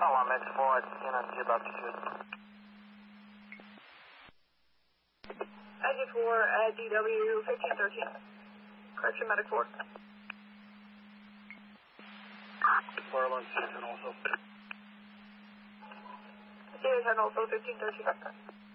Oh, I'm at 4 at CNNC about to shoot. IG4 at DW 1513. Correction, medic 4. Fire line CA10 also. CA10 also 1513.